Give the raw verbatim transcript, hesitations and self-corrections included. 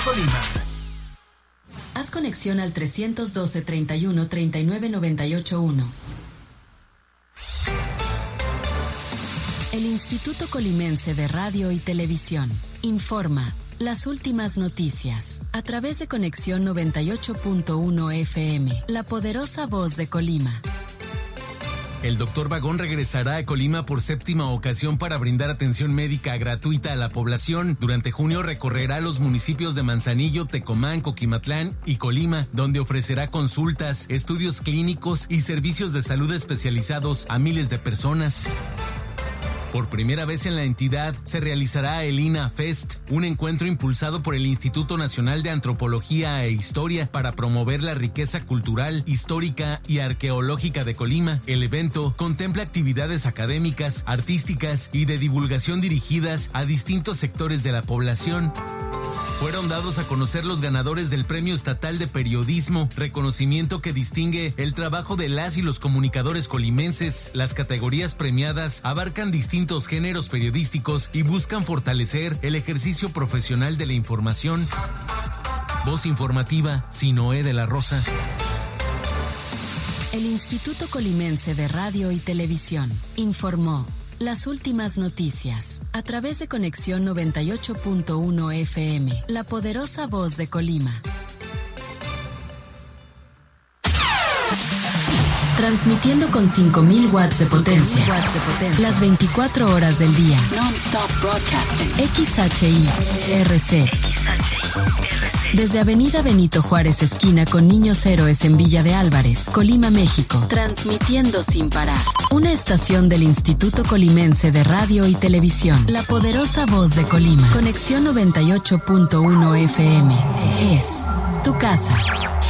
Colima. Haz conexión al trescientos doce, treinta y uno, treinta y nueve, noventa y ocho uno. El Instituto Colimense de Radio y Televisión informa las últimas noticias a través de Conexión noventa y ocho punto uno F M, la poderosa voz de Colima. El doctor Vagón regresará a Colima por séptima ocasión para brindar atención médica gratuita a la población. Durante junio recorrerá los municipios de Manzanillo, Tecomán, Coquimatlán y Colima, donde ofrecerá consultas, estudios clínicos y servicios de salud especializados a miles de personas. Por primera vez en la entidad se realizará el I N A Fest, un encuentro impulsado por el Instituto Nacional de Antropología e Historia para promover la riqueza cultural, histórica y arqueológica de Colima. El evento contempla actividades académicas, artísticas y de divulgación dirigidas a distintos sectores de la población. Fueron dados a conocer los ganadores del Premio Estatal de Periodismo, reconocimiento que distingue el trabajo de las y los comunicadores colimenses. Las categorías premiadas abarcan distintos géneros periodísticos y buscan fortalecer el ejercicio profesional de la información. Voz informativa, Sinoé de la Rosa. El Instituto Colimense de Radio y Televisión informó las últimas noticias a través de Conexión noventa y ocho punto uno F M, la poderosa voz de Colima. Transmitiendo con cinco mil watts de potencia, watts de potencia las veinticuatro horas del día. X H I R C. Desde Avenida Benito Juárez, esquina con Niños Héroes en Villa de Álvarez, Colima, México. Transmitiendo sin parar. Una estación del Instituto Colimense de Radio y Televisión. La poderosa voz de Colima. Conexión noventa y ocho punto uno F M. Es tu casa.